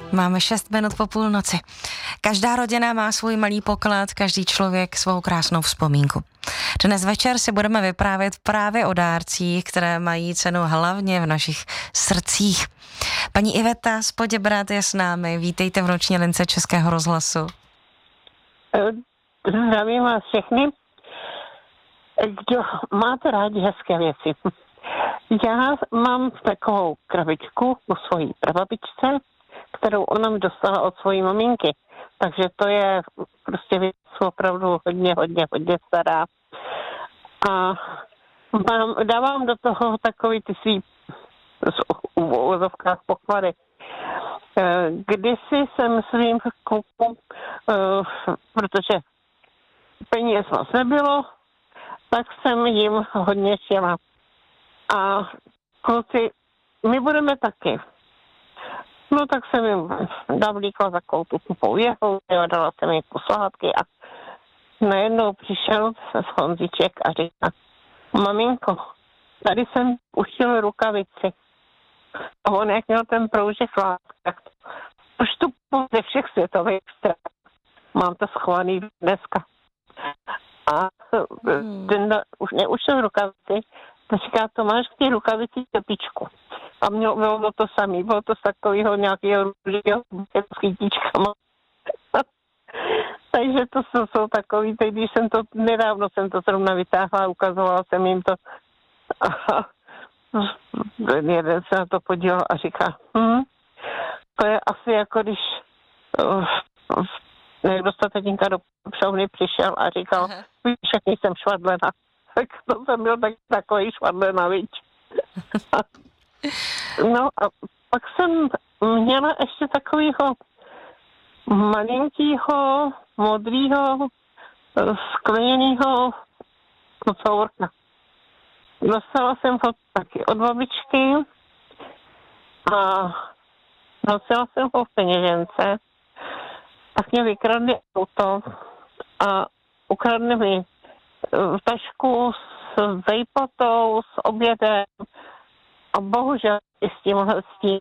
Máme 6 minut po půlnoci. Každá rodina má svůj malý poklad, každý člověk svou krásnou vzpomínku. Dnes večer si budeme vyprávět právě o dárcích, které mají cenu hlavně v našich srdcích. Paní Iveta z Poděbrad je s námi. Vítejte v noční lince Českého rozhlasu. Zdravím vás všechny. Kdo máte rádi hezké věci? Já mám takovou krabičku u svojí prababičce, kterou ona mi dostala od svojí maminky. Takže to je prostě věc opravdu hodně stará. A dávám do toho takový ty svý uvozovkách poklady. Kdysi jsem svým klukům, protože peněz moc nebylo, tak jsem jim hodně šila. A kluci, my budeme taky. No tak jsem jim navlíkla takovou tu tupou jehlu, dala jsem jim kus lahátky a najednou přišel Honzíček a říká: maminko, tady jsem ušil rukavici. A on, jak měl ten proužek látek, už tu ze všech světových stran. Mám to schovaný dneska. A ten už neušil rukavici, to říká: to máš v té rukavici tepičku. A bylo to samý, bylo to z takového nějakého růžího s kytičkama. Takže to jsou takový, teď když nedávno jsem to zrovna vytáhla a ukazovala jsem jim to. A jeden se na to podíval a říká: to je asi jako když někdo z tatínka do šauny přišel a říkal: víš, jak jsem švadlena. Tak to jsem byl takový švadlena, víš. No a pak jsem měla ještě takovýho malinkýho, modrýho, skleněnýho kocourka. Dostala jsem ho taky od babičky a nosila jsem ho v peněžence. Tak mě vykradli auto a ukradli mi tašku s vejpotou, s obědem a bohužel i s tím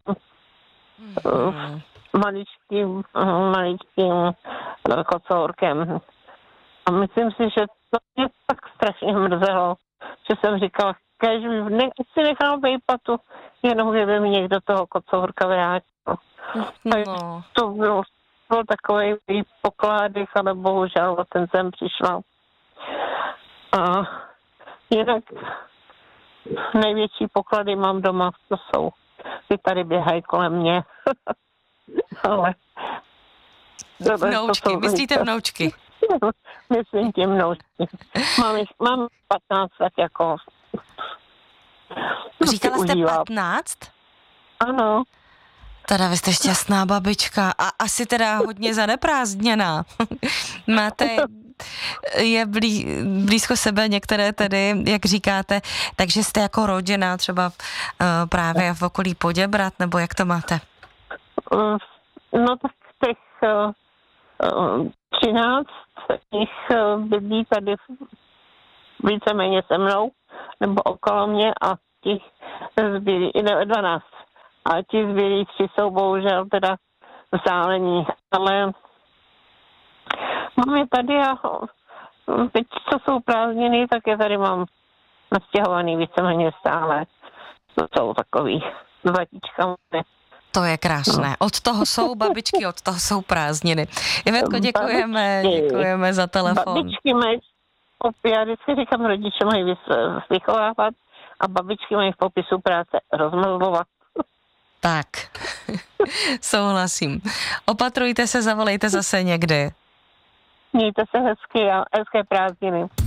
maličkým kocourkem. A myslím si, že to mě tak strašně mrzelo, že jsem říkala: kež si nechám vejpatu, jenom kdyby mi někdo toho kocourka vrátil. No. To byl takový pokládek, ale bohužel o ten jsem přišla. A jinak největší poklady mám doma, to jsou, ty tady běhají kolem mě. Ale vnoučky, myslíte vnoučky? Myslím tím vnoučky. Mám 15 let jako. Říkala jste 15? Ano. Teda vy jste šťastná babička a asi teda hodně zaneprázdněná. Máte blízko sebe některé tedy, jak říkáte, takže jste jako rodina třeba právě v okolí Poděbrad, nebo jak to máte? No tak těch 13 jich bydlí tady víceméně se mnou, nebo okolo mě a těch zbylí, 12. A ti zbylí 3 jsou bohužel teda vzdálení. Ale mám je tady a teď, co jsou prázdniny, tak je tady mám nastěhovaný víceméně stále. To jsou takový zvatička. To je krásné. Od toho jsou babičky, od toho jsou prázdniny. Ivetko, děkujeme za telefon. Babičky mají, já vždycky říkám, rodiče mají vychovávat a babičky mají v popisu práce rozmluvovat. Tak, souhlasím. Opatrujte se, zavolejte zase někdy. Mějte se hezky a hezké prázdniny.